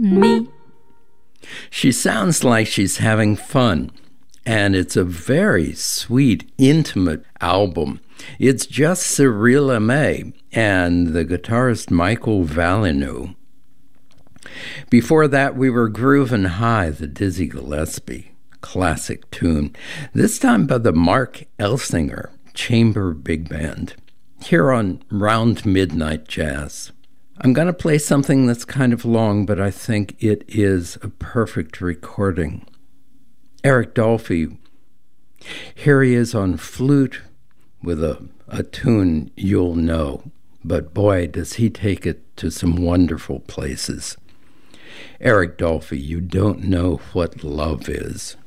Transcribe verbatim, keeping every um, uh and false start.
and me. She sounds like she's having fun, and it's a very sweet, intimate album. It's just Cyrilla May and the guitarist Michael Vallenu. Before that, we were Groovin' High, the Dizzy Gillespie classic tune, this time by the Mark Elsinger Chamber Big Band, here on Round Midnight Jazz. I'm going to play something that's kind of long, but I think it is a perfect recording. Eric Dolphy, here he is on flute with a, a tune you'll know, but boy, does he take it to some wonderful places. Eric Dolphy, You Don't Know What Love Is.